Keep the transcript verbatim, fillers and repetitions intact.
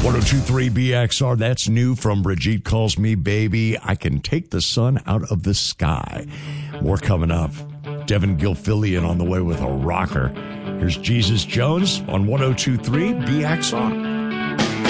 ten twenty-three B X R, that's new from Brigitte Calls Me Baby. I Can Take the Sun Out of the Sky. More coming up. Devin Gilfillian on the way with a rocker. Here's Jesus Jones on ten twenty-three B X R.